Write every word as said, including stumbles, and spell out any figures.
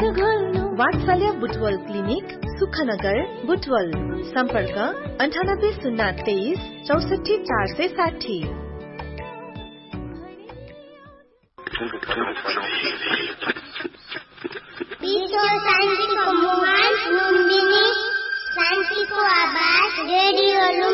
वात्सल्य बुटवल क्लिनिक सुखनगर बुटवल सम्पर्क अन्ठानब्बे शून्य तेइस चौसठी चार सय साठी। शान्तिको आवाज रेडियो